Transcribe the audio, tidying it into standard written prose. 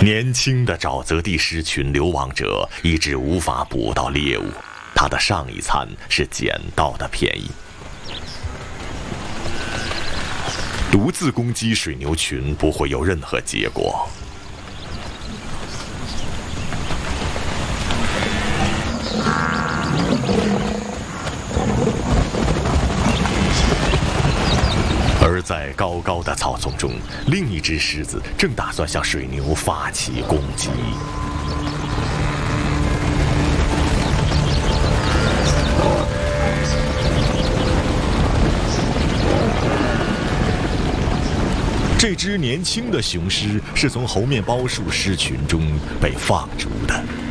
年轻的沼泽地狮群流亡者一直无法捕到猎物，他的上一餐是捡到的便宜。独自攻击水牛群不会有任何结果。而在高高的草丛中，另一只狮子正打算向水牛发起攻击。这只年轻的雄狮是从猴面包树狮群中被放逐的。